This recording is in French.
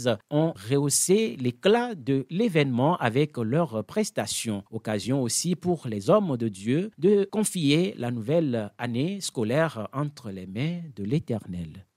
l'église ont rehaussé l'éclat de l'événement avec leurs prestations. Occasion aussi pour les hommes de Dieu de confier la nouvelle année scolaire entre les mains de l'Éternel.